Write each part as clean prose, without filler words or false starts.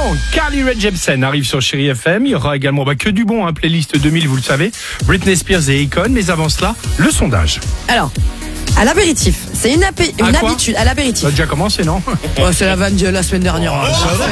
Maintenant, Carly Rae Jepsen arrive sur Chéri FM. Il y aura également que du bon, playlist 2000, vous le savez. Britney Spears et Akon. Mais avant cela, le sondage. Alors, à l'apéritif, c'est une habitude. À l'apéritif. Ça a déjà commencé, non? C'est la vanne de la semaine dernière. On va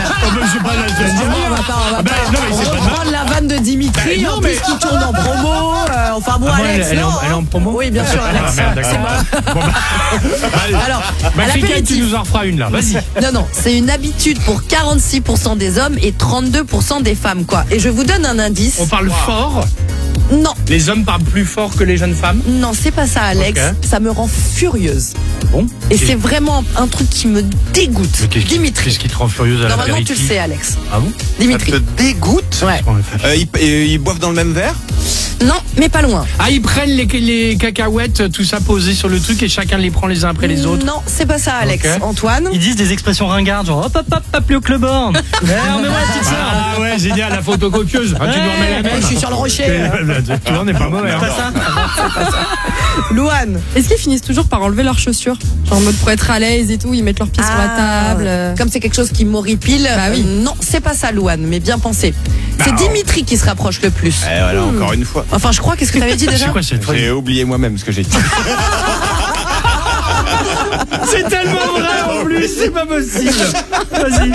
prendre la vanne de Dimitri, en plus qui tourne en promo. Enfin bon, Alex, elle est en promo? Oui, bien sûr, Alex. C'est moi. Alors, à Fika, tu l'apéritif. nous en feras une là, vas-y. Non, c'est une habitude pour 46% des hommes et 32% des femmes, quoi. Et je vous donne un indice. On parle fort. Non, Les hommes parlent plus fort que les jeunes femmes. non, c'est pas ça, Alex. Ok. Ça me rend furieuse. Bon. Et c'est vraiment un truc qui me dégoûte. Dimitri. Qu'est-ce qui te rend furieuse à Normalement, tu l'apéritif? le sais, Alex. Ah bon? Dimitri. Ça te dégoûte? Ouais. Ils boivent dans le même verre? Non, mais pas loin. Ah, ils prennent les cacahuètes, tout ça posé sur le truc et chacun les prend les uns après les autres. Non, c'est pas ça, Alex. Ok. Antoine. Ils disent des expressions ringardes, genre hop hop hop, appelez au club-born. Remets-moi la petite sœur. Ah ouais, génial, la photocopieuse. Tu nous remets la même. Je suis sur le rocher. Tu vois, on n'est pas mauvais. C'est pas ça. Louane. Est-ce qu'ils finissent toujours par enlever leurs chaussures? Genre en mode pour être à l'aise et tout, ils mettent leurs pieds sur la table. Comme c'est quelque chose qui m'horripile. Bah oui. Non, c'est pas ça, Louane, mais bien pensé. C'est Dimitri qui se rapproche le plus. Voilà, encore une fois. Enfin, je crois, qu'est-ce que t'avais dit déjà? C'est quoi cette phrase? J'ai oublié moi-même ce que j'ai dit. C'est tellement vrai en plus, c'est pas possible. Vas-y.